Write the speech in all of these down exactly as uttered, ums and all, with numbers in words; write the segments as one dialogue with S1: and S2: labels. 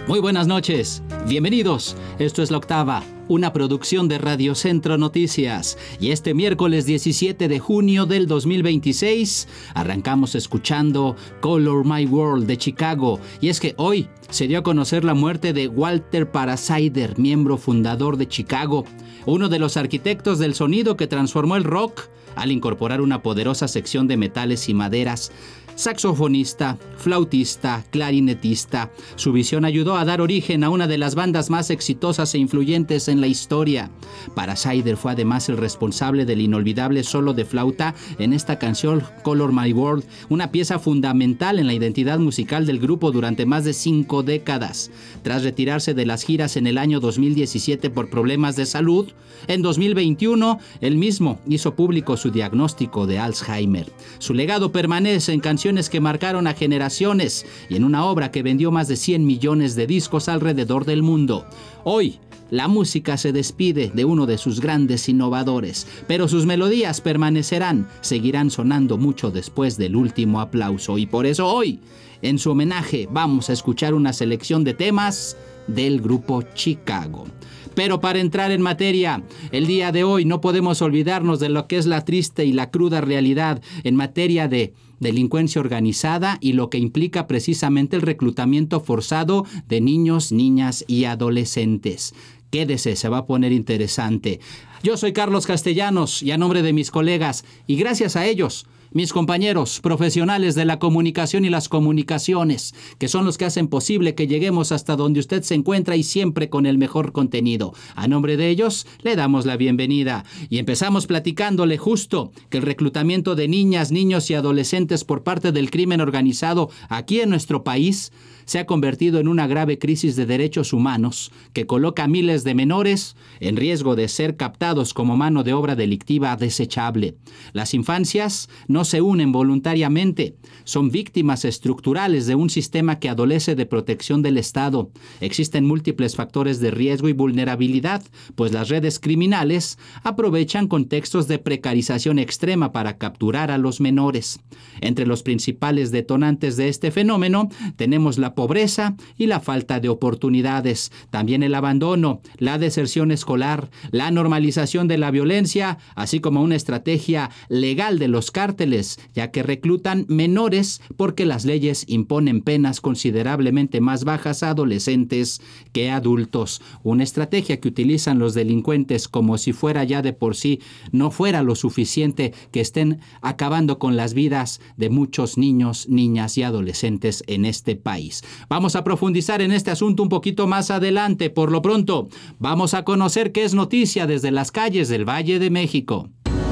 S1: Muy buenas noches, bienvenidos. Esto es La Octava, una producción de Radio Centro Noticias. Y este miércoles diecisiete de junio del dos mil veintiséis arrancamos escuchando Color My World de Chicago. Y es que hoy se dio a conocer la muerte de Walter Parasaider, miembro fundador de Chicago, uno de los arquitectos del sonido que transformó el rock al incorporar una poderosa sección de metales y maderas. Saxofonista, flautista, clarinetista, su visión ayudó a dar origen a una de las bandas más exitosas e influyentes en la historia. Parasaider fue además el responsable del inolvidable solo de flauta en esta canción Color My World, una pieza fundamental en la identidad musical del grupo durante más de cinco décadas. Tras retirarse de las giras en el año dos mil diecisiete por problemas de salud, en dos mil veintiuno él mismo hizo público su diagnóstico de Alzheimer. Su legado permanece en canciones que marcaron a generaciones y en una obra que vendió más de cien millones de discos alrededor del mundo. Hoy, la música se despide de uno de sus grandes innovadores, pero sus melodías permanecerán, seguirán sonando mucho después del último aplauso. Y por eso hoy, en su homenaje, vamos a escuchar una selección de temas del grupo Chicago. Pero para entrar en materia, el día de hoy no podemos olvidarnos de lo que es la triste y la cruda realidad en materia de delincuencia organizada y lo que implica precisamente el reclutamiento forzado de niños, niñas y adolescentes. Quédese, se va a poner interesante. Yo soy Carlos Castellanos y a nombre de mis colegas, y gracias a ellos, mis compañeros profesionales de la comunicación y las comunicaciones, que son los que hacen posible que lleguemos hasta donde usted se encuentra y siempre con el mejor contenido. A nombre de ellos, le damos la bienvenida y empezamos platicándole justo que el reclutamiento de niñas, niños y adolescentes por parte del crimen organizado aquí en nuestro país se ha convertido en una grave crisis de derechos humanos que coloca a miles de menores en riesgo de ser captados como mano de obra delictiva desechable. Las infancias no se unen voluntariamente, son víctimas estructurales de un sistema que adolece de protección del Estado. Existen múltiples factores de riesgo y vulnerabilidad, pues las redes criminales aprovechan contextos de precarización extrema para capturar a los menores. Entre los principales detonantes de este fenómeno tenemos la pobreza y la falta de oportunidades, también el abandono, la deserción escolar, la normalización de la violencia, así como una estrategia legal de los cárteles, ya que reclutan menores porque las leyes imponen penas considerablemente más bajas a adolescentes que a adultos. Una estrategia que utilizan los delincuentes como si fuera ya de por sí no fuera lo suficiente que estén acabando con las vidas de muchos niños, niñas y adolescentes en este país. Vamos a profundizar en este asunto un poquito más adelante. Por lo pronto, vamos a conocer qué es noticia desde las calles del Valle de México.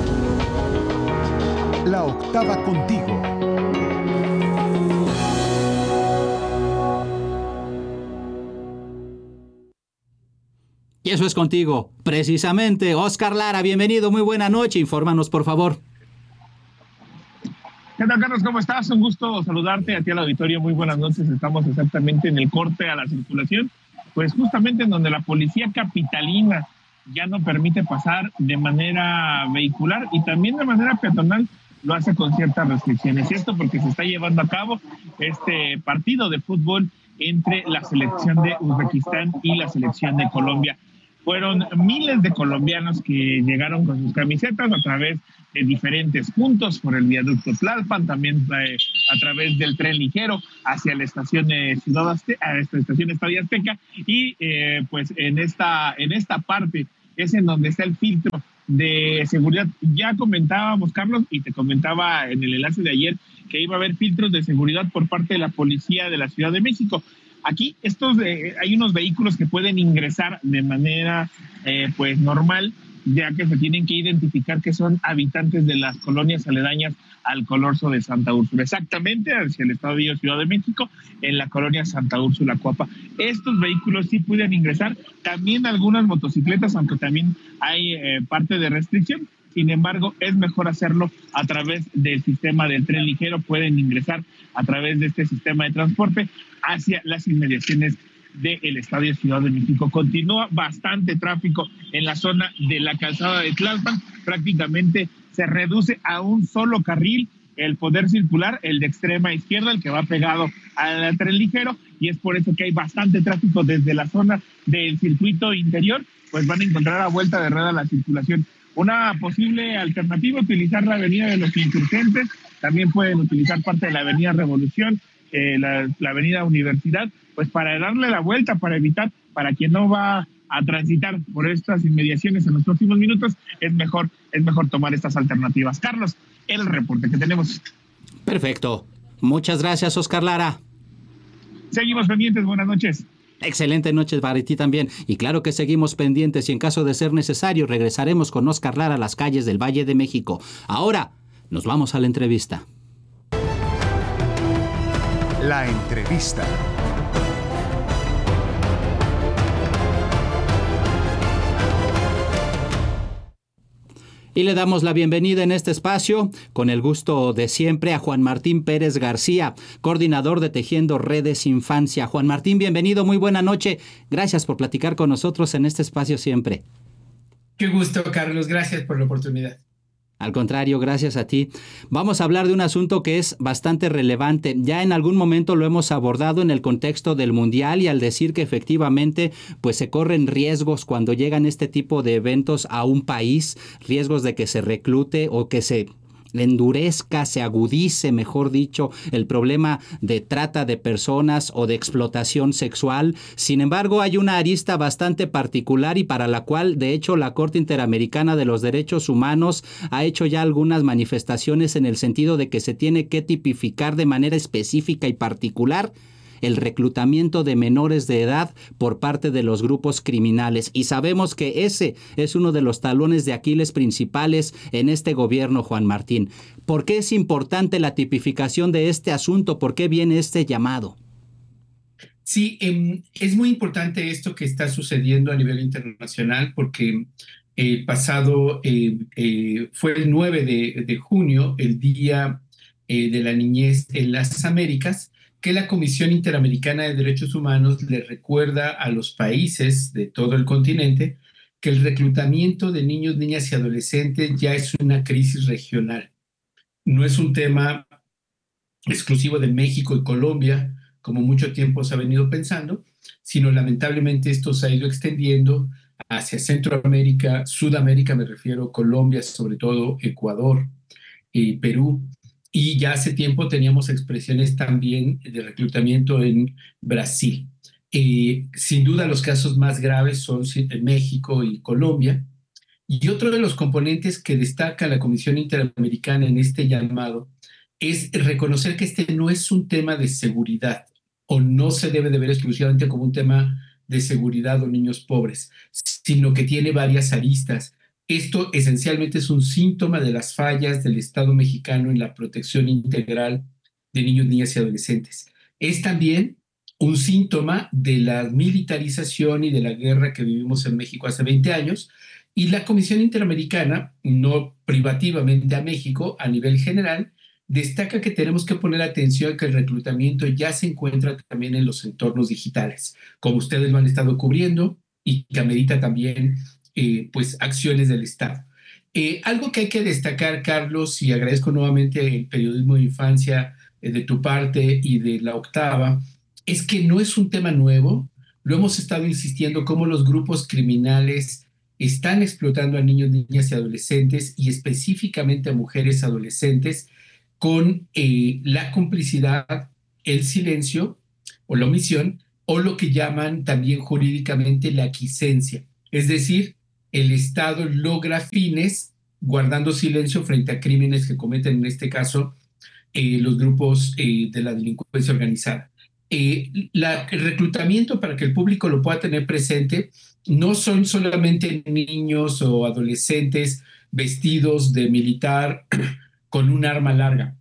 S2: La Octava contigo.
S1: Y eso es contigo, precisamente. Oscar Lara, bienvenido, muy buena noche. Infórmanos, por favor.
S3: ¿Qué tal, Carlos? ¿Cómo estás? Un gusto saludarte a ti al auditorio. Muy buenas noches. Estamos exactamente en el corte a la circulación, pues justamente en donde la policía capitalina ya no permite pasar de manera vehicular y también de manera peatonal lo hace con ciertas restricciones. Esto porque se está llevando a cabo este partido de fútbol entre la selección de Uzbekistán y la selección de Colombia. Fueron miles de colombianos que llegaron con sus camisetas a través de diferentes puntos por el viaducto Tlalpan, también eh, a través del tren ligero hacia la estación de Ciudad Azteca, a esta estación Estadio Azteca, y eh, pues en esta, en esta parte es en donde está el filtro de seguridad. Ya comentábamos, Carlos, y te comentaba en el enlace de ayer que iba a haber filtros de seguridad por parte de la policía de la Ciudad de México. Aquí estos eh, hay unos vehículos que pueden ingresar de manera eh, pues normal, ya que se tienen que identificar que son habitantes de las colonias aledañas al Coloso de Santa Úrsula, exactamente hacia el Estadio Ciudad de México, en la colonia Santa Úrsula Coapa. Estos vehículos sí pueden ingresar, también algunas motocicletas, aunque también hay eh, parte de restricción. Sin embargo, es mejor hacerlo a través del sistema del tren ligero. Pueden ingresar a través de este sistema de transporte hacia las inmediaciones del Estadio Ciudad de México. Continúa bastante tráfico en la zona de la calzada de Tlalpan. Prácticamente se reduce a un solo carril el poder circular, el de extrema izquierda, el que va pegado al tren ligero, y es por eso que hay bastante tráfico desde la zona del circuito interior, pues van a encontrar a vuelta de rueda la circulación. Una posible alternativa, utilizar la avenida de los Insurgentes, también pueden utilizar parte de la avenida Revolución, eh, la, la avenida Universidad, pues para darle la vuelta, para evitar, para quien no va a transitar por estas inmediaciones en los próximos minutos, es mejor, es mejor tomar estas alternativas. Carlos, el reporte que tenemos.
S1: Perfecto. Muchas gracias, Oscar Lara.
S3: Seguimos pendientes, buenas noches.
S1: Excelente noches para ti también. Y claro que seguimos pendientes y en caso de ser necesario regresaremos con Oscar Lara a las calles del Valle de México. Ahora nos vamos a la entrevista.
S2: La entrevista.
S1: Y le damos la bienvenida en este espacio, con el gusto de siempre, a Juan Martín Pérez García, coordinador de Tejiendo Redes Infancia. Juan Martín, bienvenido, muy buena noche. Gracias por platicar con nosotros en este espacio siempre.
S4: Qué gusto, Carlos. Gracias por la oportunidad.
S1: Al contrario, gracias a ti. Vamos a hablar de un asunto que es bastante relevante. Ya en algún momento lo hemos abordado en el contexto del Mundial y al decir que efectivamente pues se corren riesgos cuando llegan este tipo de eventos a un país, riesgos de que se reclute o que se endurezca, se agudice, mejor dicho, el problema de trata de personas o de explotación sexual. Sin embargo, hay una arista bastante particular y para la cual, de hecho, la Corte Interamericana de los Derechos Humanos ha hecho ya algunas manifestaciones en el sentido de que se tiene que tipificar de manera específica y particular el reclutamiento de menores de edad por parte de los grupos criminales. Y sabemos que ese es uno de los talones de Aquiles principales en este gobierno, Juan Martín. ¿Por qué es importante la tipificación de este asunto? ¿Por qué viene este llamado?
S4: Sí, eh, es muy importante esto que está sucediendo a nivel internacional porque el pasado eh, eh, fue el nueve de, de junio, el Día eh, de la Niñez en las Américas, que la Comisión Interamericana de Derechos Humanos le recuerda a los países de todo el continente que el reclutamiento de niños, niñas y adolescentes ya es una crisis regional. No es un tema exclusivo de México y Colombia, como mucho tiempo se ha venido pensando, sino lamentablemente esto se ha ido extendiendo hacia Centroamérica, Sudamérica, me refiero, Colombia, sobre todo Ecuador, y Perú. Y ya hace tiempo teníamos expresiones también de reclutamiento en Brasil. Eh, sin duda los casos más graves son en México y Colombia. Y otro de los componentes que destaca la Comisión Interamericana en este llamado es reconocer que este no es un tema de seguridad o no se debe de ver exclusivamente como un tema de seguridad o niños pobres, sino que tiene varias aristas. Esto esencialmente es un síntoma de las fallas del Estado mexicano en la protección integral de niños, niñas y adolescentes. Es también un síntoma de la militarización y de la guerra que vivimos en México hace veinte años, y la Comisión Interamericana, no privativamente a México, a nivel general, destaca que tenemos que poner atención a que el reclutamiento ya se encuentra también en los entornos digitales, como ustedes lo han estado cubriendo, y que amerita también Eh, pues acciones del Estado. Eh, algo que hay que destacar, Carlos, y agradezco nuevamente el periodismo de infancia eh, de tu parte y de La Octava, es que no es un tema nuevo. Lo hemos estado insistiendo cómo los grupos criminales están explotando a niños, niñas y adolescentes, y específicamente a mujeres adolescentes, con eh, la complicidad, el silencio o la omisión, o lo que llaman también jurídicamente la aquiescencia. Es decir, el Estado logra fines guardando silencio frente a crímenes que cometen, en este caso, eh, los grupos eh, de la delincuencia organizada. Eh, la, el reclutamiento, para que el público lo pueda tener presente, no son solamente niños o adolescentes vestidos de militar con un arma larga.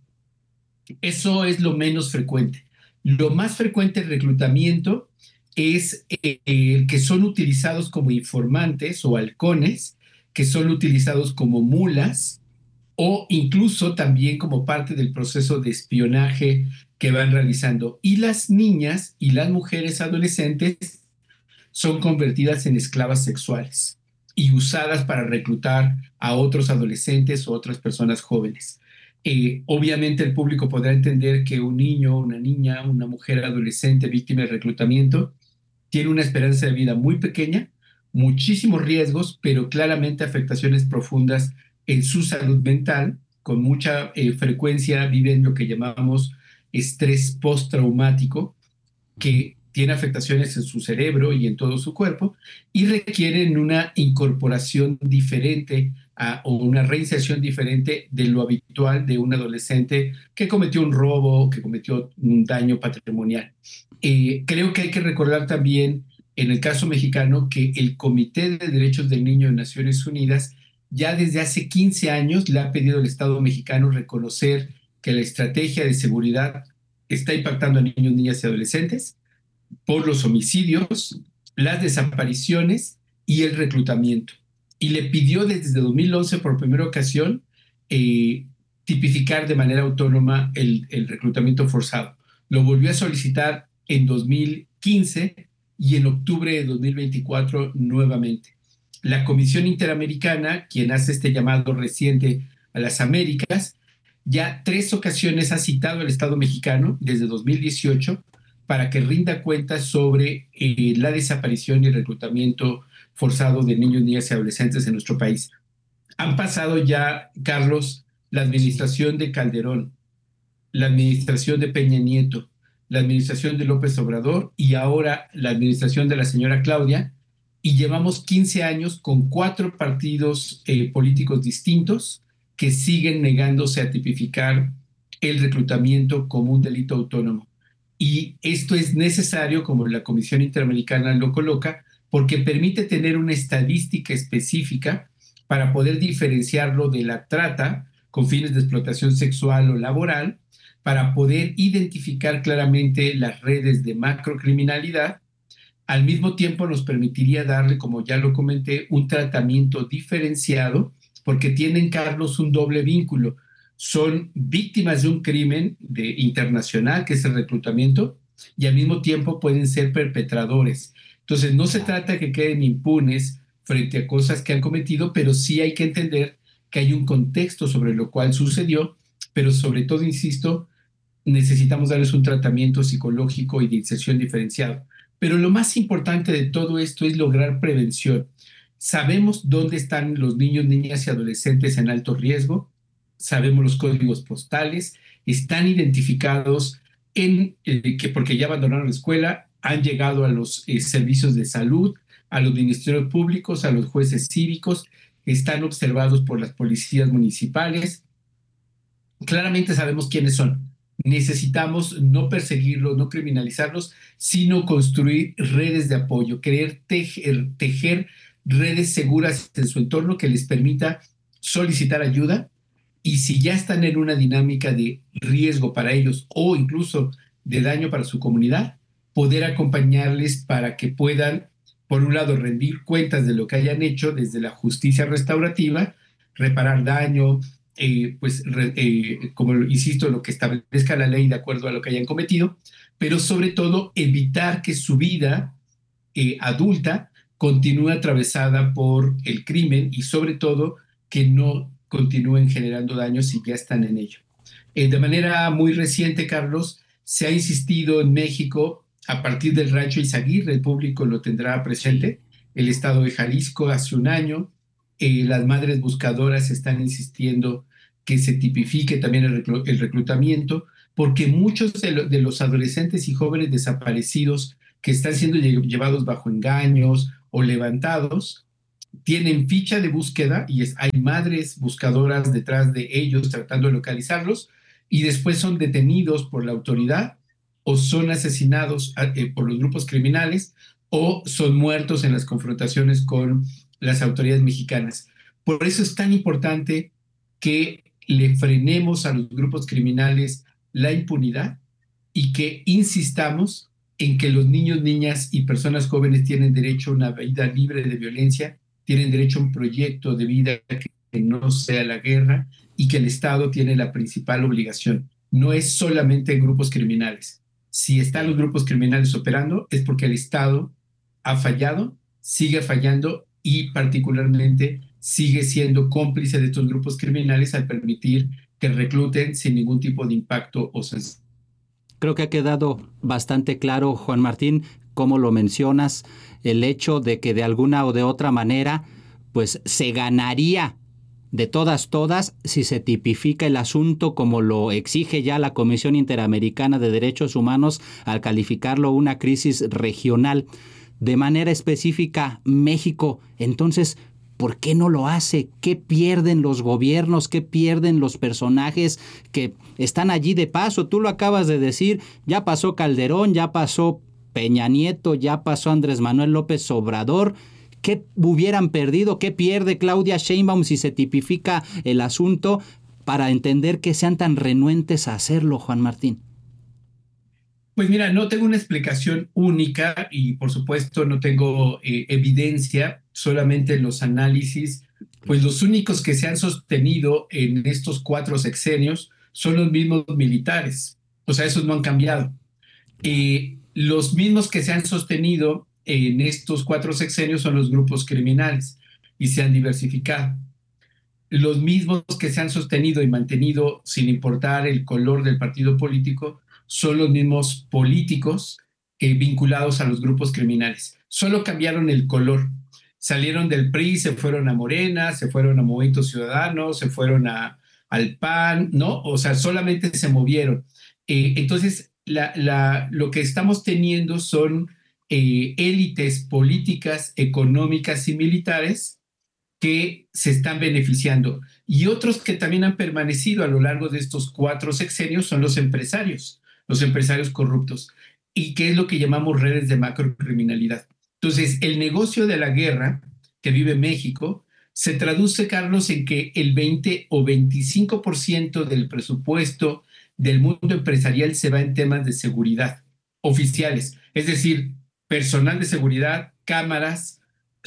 S4: Eso es lo menos frecuente. Lo más frecuente el reclutamiento es eh, que son utilizados como informantes o halcones, que son utilizados como mulas o incluso también como parte del proceso de espionaje que van realizando. Y las niñas y las mujeres adolescentes son convertidas en esclavas sexuales y usadas para reclutar a otros adolescentes o otras personas jóvenes. Eh, obviamente el público podrá entender que un niño, una niña, una mujer adolescente víctima de reclutamiento tiene una esperanza de vida muy pequeña, muchísimos riesgos, pero claramente afectaciones profundas en su salud mental. Con mucha eh, frecuencia viven lo que llamamos estrés postraumático, que tiene afectaciones en su cerebro y en todo su cuerpo y requieren una incorporación diferente a, o una reinserción diferente de lo habitual de un adolescente que cometió un robo, que cometió un daño patrimonial. Eh, creo que hay que recordar también, en el caso mexicano, que el Comité de Derechos del Niño de Naciones Unidas ya desde hace quince años le ha pedido al Estado mexicano reconocer que la estrategia de seguridad está impactando a niños, niñas y adolescentes por los homicidios, las desapariciones y el reclutamiento. Y le pidió desde dos mil once por primera ocasión eh, tipificar de manera autónoma el, el reclutamiento forzado. Lo volvió a solicitar en dos mil quince y en octubre de dos mil veinticuatro nuevamente. La Comisión Interamericana, quien hace este llamado reciente a las Américas, ya tres ocasiones ha citado al Estado mexicano desde dos mil dieciocho para que rinda cuentas sobre eh, la desaparición y el reclutamiento forzado de niños, niñas y adolescentes en nuestro país. Han pasado ya, Carlos, la administración de Calderón, la administración de Peña Nieto, la administración de López Obrador y ahora la administración de la señora Claudia, y llevamos quince años con cuatro partidos eh, políticos distintos que siguen negándose a tipificar el reclutamiento como un delito autónomo. Y esto es necesario, como la Comisión Interamericana lo coloca, porque permite tener una estadística específica para poder diferenciarlo de la trata con fines de explotación sexual o laboral, para poder identificar claramente las redes de macrocriminalidad. Al mismo tiempo nos permitiría darle, como ya lo comenté, un tratamiento diferenciado, porque tienen, Carlos, un doble vínculo. Son víctimas de un crimen de, internacional, que es el reclutamiento, y al mismo tiempo pueden ser perpetradores. Entonces, no se trata de que queden impunes frente a cosas que han cometido, pero sí hay que entender que hay un contexto sobre lo cual sucedió, pero sobre todo, insisto, necesitamos darles un tratamiento psicológico y de inserción diferenciado. Pero lo más importante de todo esto es lograr prevención. Sabemos dónde están los niños, niñas y adolescentes en alto riesgo, sabemos los códigos postales, están identificados en, eh, que porque ya abandonaron la escuela, han llegado a los eh, servicios de salud, a los ministerios públicos, a los jueces cívicos, están observados por las policías municipales. Claramente sabemos quiénes son. Necesitamos no perseguirlos, no criminalizarlos, sino construir redes de apoyo, querer tejer, tejer redes seguras en su entorno que les permita solicitar ayuda, y si ya están en una dinámica de riesgo para ellos o incluso de daño para su comunidad, poder acompañarles para que puedan, por un lado, rendir cuentas de lo que hayan hecho desde la justicia restaurativa, reparar daño, eh, pues, re, eh, como insisto, lo que establezca la ley de acuerdo a lo que hayan cometido, pero sobre todo evitar que su vida eh, adulta continúe atravesada por el crimen y sobre todo que no continúen generando daños si ya están en ello. Eh, de manera muy reciente, Carlos, se ha insistido en México a partir del rancho Izaguirre, el público lo tendrá presente, el estado de Jalisco hace un año, eh, las madres buscadoras están insistiendo que se tipifique también el, reclu el reclutamiento, porque muchos de, lo, de los adolescentes y jóvenes desaparecidos que están siendo lle llevados bajo engaños o levantados, tienen ficha de búsqueda y es, hay madres buscadoras detrás de ellos tratando de localizarlos, y después son detenidos por la autoridad o son asesinados eh, por los grupos criminales o son muertos en las confrontaciones con las autoridades mexicanas. Por eso es tan importante que le frenemos a los grupos criminales la impunidad y que insistamos en que los niños, niñas y personas jóvenes tienen derecho a una vida libre de violencia, tienen derecho a un proyecto de vida que no sea la guerra, y que el Estado tiene la principal obligación. No es solamente grupos criminales. Si están los grupos criminales operando es porque el Estado ha fallado, sigue fallando y particularmente sigue siendo cómplice de estos grupos criminales al permitir que recluten sin ningún tipo de impacto o sanción.
S1: Creo que ha quedado bastante claro, Juan Martín, cómo lo mencionas, el hecho de que de alguna o de otra manera, pues se ganaría de todas, todas, si se tipifica el asunto como lo exige ya la Comisión Interamericana de Derechos Humanos al calificarlo una crisis regional. De manera específica, México, entonces, ¿por qué no lo hace? ¿Qué pierden los gobiernos? ¿Qué pierden los personajes que están allí de paso? Tú lo acabas de decir, ya pasó Calderón, ya pasó Peña Nieto, ya pasó Andrés Manuel López Obrador. ¿Qué hubieran perdido? ¿Qué pierde Claudia Sheinbaum si se tipifica el asunto para entender que sean tan renuentes a hacerlo, Juan Martín?
S4: Pues mira, no tengo una explicación única y por supuesto no tengo eh, evidencia, solamente los análisis, pues los únicos que se han sostenido en estos cuatro sexenios son los mismos militares, o sea, esos no han cambiado. Eh, los mismos que se han sostenido en estos cuatro sexenios son los grupos criminales y se han diversificado. Los mismos que se han sostenido y mantenido sin importar el color del partido político son los mismos políticos eh, vinculados a los grupos criminales. Solo cambiaron el color. Salieron del P R I, se fueron a Morena, se fueron a Movimiento Ciudadano, se fueron a, al P A N, ¿no? O sea, solamente se movieron. Eh, entonces, la, la, lo que estamos teniendo son eh, élites políticas, económicas y militares que se están beneficiando. Y otros que también han permanecido a lo largo de estos cuatro sexenios son los empresarios, los empresarios corruptos, y que es lo que llamamos redes de macrocriminalidad. Entonces, el negocio de la guerra que vive México se traduce, Carlos, en que el veinte o veinticinco por ciento del presupuesto del mundo empresarial se va en temas de seguridad oficiales, es decir, personal de seguridad, cámaras,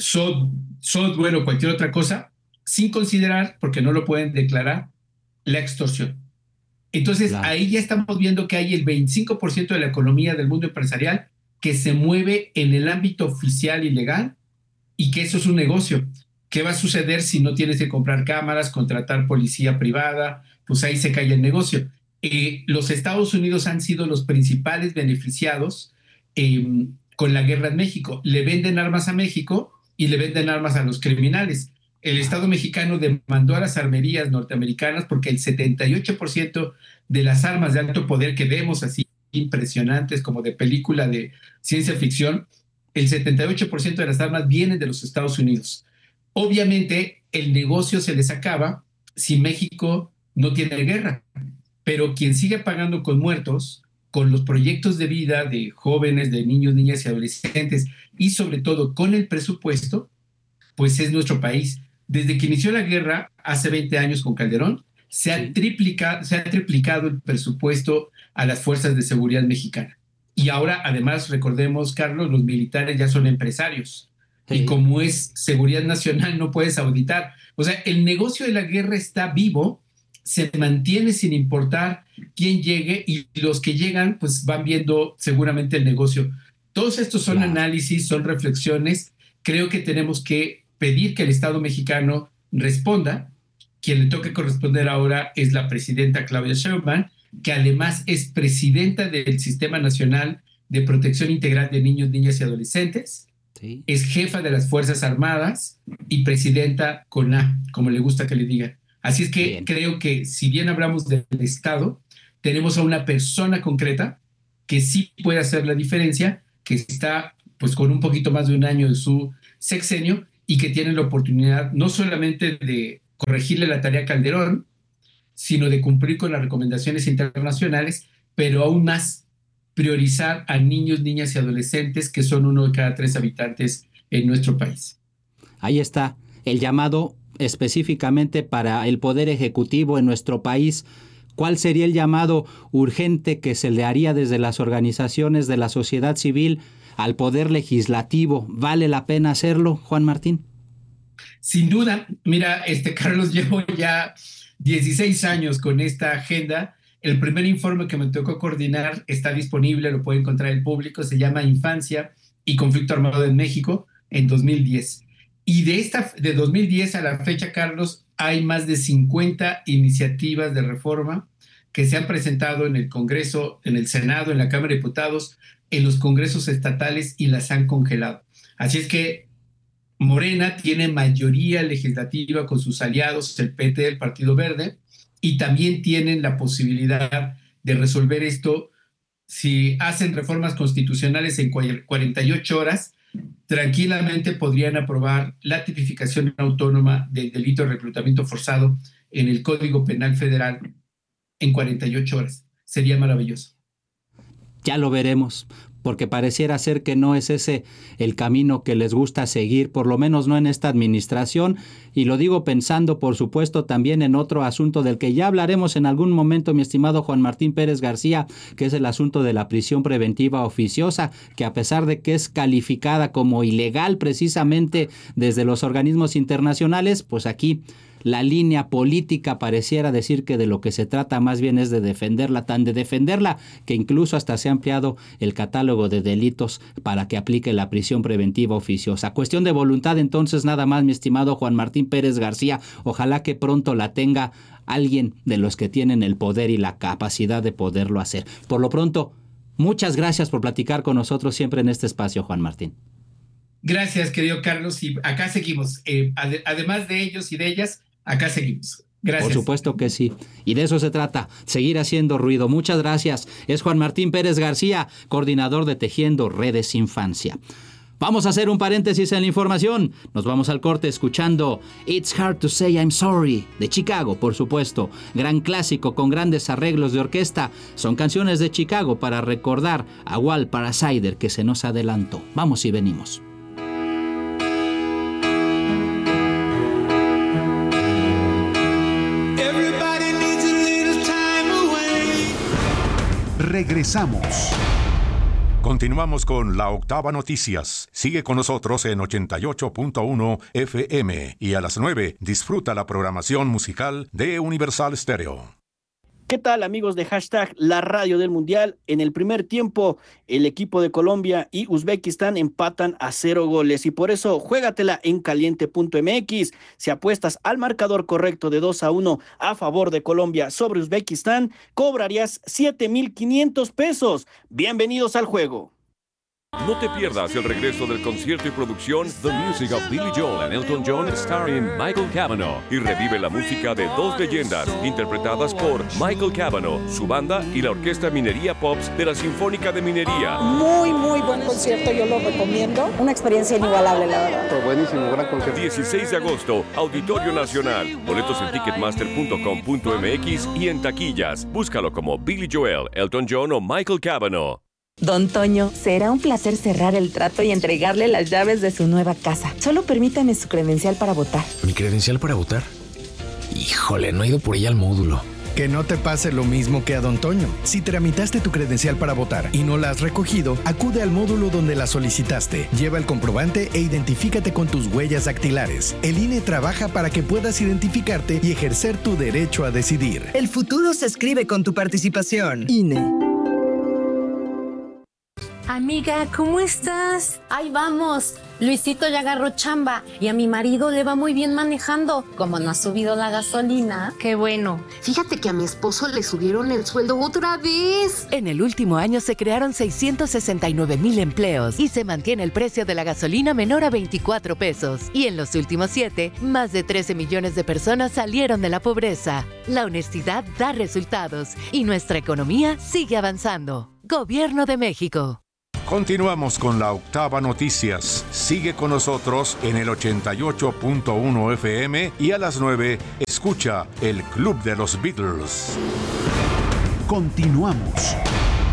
S4: software o cualquier otra cosa, sin considerar, porque no lo pueden declarar, la extorsión. Entonces, claro, ahí ya estamos viendo que hay el veinticinco por ciento de la economía del mundo empresarial que se mueve en el ámbito oficial y legal y que eso es un negocio. ¿Qué va a suceder si no tienes que comprar cámaras, contratar policía privada? Pues ahí se cae el negocio. Eh, los Estados Unidos han sido los principales beneficiados eh, con la guerra en México. Le venden armas a México y le venden armas a los criminales. El Estado mexicano demandó a las armerías norteamericanas porque el setenta y ocho por ciento de las armas de alto poder que vemos así impresionantes como de película de ciencia ficción, el setenta y ocho por ciento de las armas vienen de los Estados Unidos. Obviamente el negocio se les acaba si México no tiene guerra, pero quien sigue pagando con muertos, con los proyectos de vida de jóvenes, de niños, niñas y adolescentes y sobre todo con el presupuesto, pues es nuestro país. Desde que inició la guerra, hace veinte años con Calderón, se ha, triplica, se ha triplicado el presupuesto a las fuerzas de seguridad mexicanas. Y ahora, además, recordemos, Carlos, los militares ya son empresarios. Sí. Y como es seguridad nacional, no puedes auditar. O sea, el negocio de la guerra está vivo, se mantiene sin importar quién llegue y los que llegan, pues van viendo seguramente el negocio. Todos estos son claro. análisis, son reflexiones. Creo que tenemos que pedir que el Estado mexicano responda. Quien le toque corresponder ahora es la presidenta Claudia Sheinbaum, que además es presidenta del Sistema Nacional de Protección Integral de Niños, Niñas y Adolescentes, sí. Es jefa de las Fuerzas Armadas y presidenta CONAH, como le gusta que le digan. Así es que bien. Creo que si bien hablamos del Estado, tenemos a una persona concreta que sí puede hacer la diferencia, que está pues con un poquito más de un año de su sexenio y que tiene la oportunidad no solamente de corregirle la tarea a Calderón, sino de cumplir con las recomendaciones internacionales, pero aún más priorizar a niños, niñas y adolescentes, que son uno de cada tres habitantes en nuestro país.
S1: Ahí está el llamado específicamente para el Poder Ejecutivo en nuestro país. ¿Cuál sería el llamado urgente que se le haría desde las organizaciones de la sociedad civil al Poder Legislativo? ¿Vale la pena hacerlo, Juan Martín?
S4: Sin duda. Mira, este Carlos, llevo ya dieciséis años con esta agenda. El primer informe que me tocó coordinar está disponible, lo puede encontrar el público, se llama Infancia y Conflicto Armado en México en dos mil diez. Y de, esta, de dos mil diez a la fecha, Carlos, hay más de cincuenta iniciativas de reforma que se han presentado en el Congreso, en el Senado, en la Cámara de Diputados, en los congresos estatales y las han congelado. Así es que Morena tiene mayoría legislativa con sus aliados, el P T, el Partido Verde, y también tienen la posibilidad de resolver esto. Si hacen reformas constitucionales en cuarenta y ocho horas, tranquilamente podrían aprobar la tipificación autónoma del delito de reclutamiento forzado en el Código Penal Federal en cuarenta y ocho horas. Sería maravilloso.
S1: Ya lo veremos, porque pareciera ser que no es ese el camino que les gusta seguir, por lo menos no en esta administración, y lo digo pensando, por supuesto, también en otro asunto del que ya hablaremos en algún momento, mi estimado Juan Martín Pérez García, que es el asunto de la prisión preventiva oficiosa, que a pesar de que es calificada como ilegal precisamente desde los organismos internacionales, pues aquí la línea política pareciera decir que de lo que se trata más bien es de defenderla, tan de defenderla que incluso hasta se ha ampliado el catálogo de delitos para que aplique la prisión preventiva oficiosa. Cuestión de voluntad entonces nada más, mi estimado Juan Martín Pérez García. Ojalá que pronto la tenga alguien de los que tienen el poder y la capacidad de poderlo hacer. Por lo pronto, muchas gracias por platicar con nosotros siempre en este espacio, Juan Martín.
S4: Gracias, querido Carlos, y acá seguimos. Eh, ad- además de ellos y de ellas, acá seguimos. Gracias.
S1: Por supuesto que sí. Y de eso se trata, seguir haciendo ruido. Muchas gracias. Es Juan Martín Pérez García, coordinador de Tejiendo Redes Infancia. Vamos a hacer un paréntesis en la información. Nos vamos al corte escuchando It's Hard to Say I'm Sorry, de Chicago, por supuesto. Gran clásico con grandes arreglos de orquesta. Son canciones de Chicago para recordar a Walt Parasider, que se nos adelantó. Vamos y venimos.
S2: Regresamos.
S5: Continuamos con La Octava Noticias. Sigue con nosotros en ochenta y ocho punto uno F M y a las nueve disfruta la programación musical de Universal Stereo.
S6: ¿Qué tal, amigos de hashtag La Radio del Mundial? En el primer tiempo, el equipo de Colombia y Uzbekistán empatan a cero goles y por eso juégatela en caliente punto m x. Si apuestas al marcador correcto de dos a uno a favor de Colombia sobre Uzbekistán, cobrarías siete mil quinientos pesos. Bienvenidos al juego.
S7: No te pierdas el regreso del concierto y producción The Music of Billy Joel and Elton John starring Michael Cavanaugh y revive la música de dos leyendas interpretadas por Michael Cavanaugh, su banda y la Orquesta Minería Pops de la Sinfónica de Minería.
S8: Muy, muy buen concierto, yo lo recomiendo. Una experiencia inigualable, la verdad.
S9: Fue buenísimo, gran concierto.
S7: dieciséis de agosto, Auditorio Nacional. Boletos en ticketmaster punto com punto m x y en taquillas. Búscalo como Billy Joel, Elton John o Michael Cavanaugh.
S10: Don Toño, será un placer cerrar el trato y entregarle las llaves de su nueva casa. Solo permítame su credencial para votar.
S11: ¿Mi credencial para votar? Híjole, no he ido por ella al módulo.
S12: Que no te pase lo mismo que a Don Toño. Si tramitaste tu credencial para votar y no la has recogido, acude al módulo donde la solicitaste. Lleva el comprobante e identifícate con tus huellas dactilares. El I N E trabaja para que puedas identificarte y ejercer tu derecho a decidir.
S13: El futuro se escribe con tu participación.
S12: I N E.
S14: Amiga, ¿cómo estás? Ahí vamos. Luisito ya agarró chamba y a mi marido le va muy bien manejando. Como no ha subido la gasolina.
S15: Qué bueno. Fíjate que a mi esposo le subieron el sueldo otra vez.
S16: En el último año se crearon seiscientos sesenta y nueve mil empleos y se mantiene el precio de la gasolina menor a veinticuatro pesos. Y en los últimos siete, más de trece millones de personas salieron de la pobreza. La honestidad da resultados y nuestra economía sigue avanzando. Gobierno de México.
S5: Continuamos con La Octava Noticias. Sigue con nosotros en el ochenta y ocho punto uno F M y a las nueve escucha El Club de los Beatles.
S2: Continuamos.